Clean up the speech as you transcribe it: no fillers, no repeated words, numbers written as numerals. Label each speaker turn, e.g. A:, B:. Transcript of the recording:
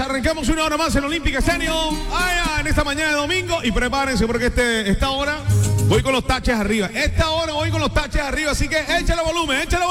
A: arrancamos una hora más en Olímpica Estéreo. En esta mañana de domingo. Y prepárense porque esta hora voy con los taches arriba. Esta hora voy con los taches arriba. Así que échale volumen, échale volumen.